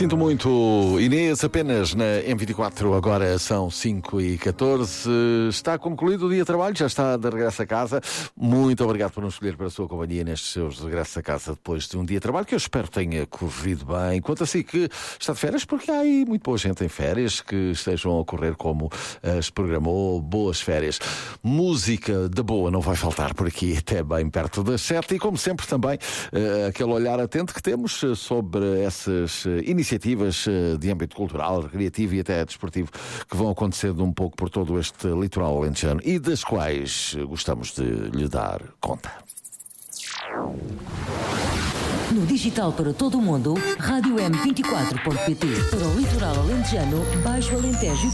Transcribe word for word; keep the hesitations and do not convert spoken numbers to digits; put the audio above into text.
Sinto muito, Inês, apenas na M vinte e quatro, agora são cinco e catorze. Está concluído o dia de trabalho, já está de regresso a casa. Muito obrigado por nos escolher para a sua companhia nestes seus regressos a casa depois de um dia de trabalho, que eu espero tenha corrido bem. Quanto a si que está de férias, porque há aí muito boa gente em férias, que estejam a ocorrer como as programou. Boas férias. Música de boa não vai faltar por aqui até bem perto das sete, e como sempre também uh, aquele olhar atento que temos sobre essas iniciativas de âmbito cultural, recreativo e até desportivo que vão acontecendo um pouco por todo este litoral alentejano e das quais gostamos de lhe dar conta. No digital para todo o mundo, rádio m vinte e quatro ponto pt. Para o litoral alentejano, Baixo Alentejo